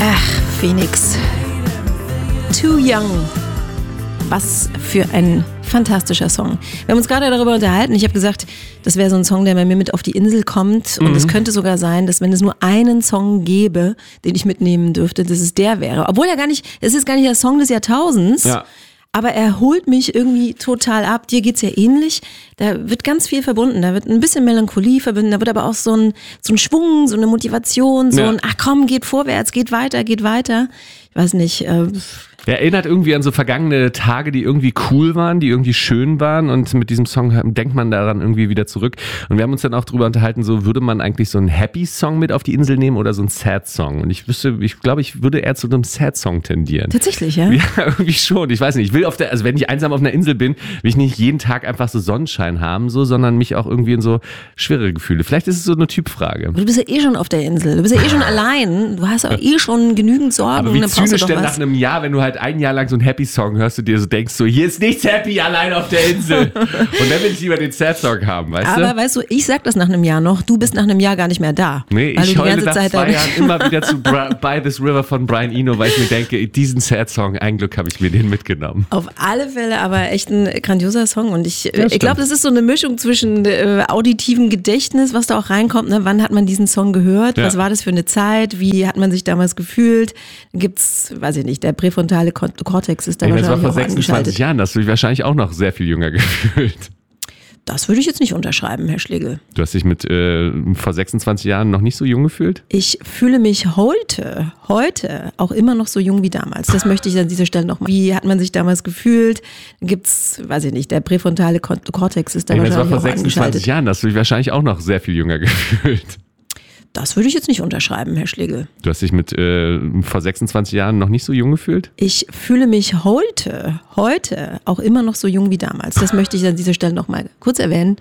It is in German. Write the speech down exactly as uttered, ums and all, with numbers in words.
Ach, Phoenix. Too Young. Was für ein fantastischer Song. Wir haben uns gerade darüber unterhalten. Ich habe gesagt, das wäre so ein Song, der bei mir mit auf die Insel kommt. Und es mhm. könnte sogar sein, dass wenn es nur einen Song gäbe, den ich mitnehmen dürfte, dass es der wäre. Obwohl er gar nicht, es ist gar nicht der Song des Jahrtausends. Ja. Aber er holt mich irgendwie total ab. Dir geht's ja ähnlich. Da wird ganz viel verbunden. Da wird ein bisschen Melancholie verbunden. Da wird aber auch so ein, so ein Schwung, so eine Motivation, so ja. ein, ach komm, geht vorwärts, geht weiter, geht weiter. Ich weiß nicht, äh, Er erinnert irgendwie an so vergangene Tage, die irgendwie cool waren, die irgendwie schön waren, und mit diesem Song denkt man daran irgendwie wieder zurück. Und wir haben uns dann auch drüber unterhalten, so würde man eigentlich so einen Happy-Song mit auf die Insel nehmen oder so einen Sad-Song? Und ich wüsste, ich glaube, ich würde eher zu einem Sad-Song tendieren. Tatsächlich, ja? Ja, irgendwie schon. Ich weiß nicht, ich will auf der, also wenn ich einsam auf einer Insel bin, will ich nicht jeden Tag einfach so Sonnenschein haben, so, sondern mich auch irgendwie in so schwere Gefühle. Vielleicht ist es so eine Typfrage. Du bist ja eh schon auf der Insel. Du bist ja eh schon allein. Du hast ja eh schon genügend Sorgen. Aber wie zynisch denn nach einem Jahr, wenn du halt ein Jahr lang so einen Happy-Song hörst und dir so denkst, so hier ist nichts happy allein auf der Insel. Und dann will ich lieber den Sad-Song haben, weißt Aber du? Aber weißt du, ich sag das nach einem Jahr noch, du bist nach einem Jahr gar nicht mehr da. Nee, ich heule nach Zeit zwei Jahren immer wieder zu Bra- By This River von Brian Eno, weil ich mir denke, diesen Sad-Song, ein Glück habe ich mir den mitgenommen. Auf alle Fälle aber echt ein grandioser Song, und ich, ja, ich glaube, das ist so eine Mischung zwischen äh, auditivem Gedächtnis, was da auch reinkommt, ne? Wann hat man diesen Song gehört, ja. was war das für eine Zeit, wie hat man sich damals gefühlt, gibt's, weiß ich nicht, der präfrontale Kortex ist da Ey, wahrscheinlich das war vor auch sechsundzwanzig Jahren, da hast du dich wahrscheinlich auch noch sehr viel jünger gefühlt. Das würde ich jetzt nicht unterschreiben, Herr Schlegel. Du hast dich mit äh, vor sechsundzwanzig Jahren noch nicht so jung gefühlt? Ich fühle mich heute, heute auch immer noch so jung wie damals. Das möchte ich an dieser Stelle nochmal. Wie hat man sich damals gefühlt? Gibt's, weiß ich nicht, der präfrontale Kortex ist da Ey, wahrscheinlich auch das war vor sechsundzwanzig Jahren, da hast du dich wahrscheinlich auch noch sehr viel jünger gefühlt. Das würde ich jetzt nicht unterschreiben, Herr Schlegel. Du hast dich mit äh, vor sechsundzwanzig Jahren noch nicht so jung gefühlt? Ich fühle mich heute, heute auch immer noch so jung wie damals. Das möchte ich an dieser Stelle nochmal kurz erwähnen.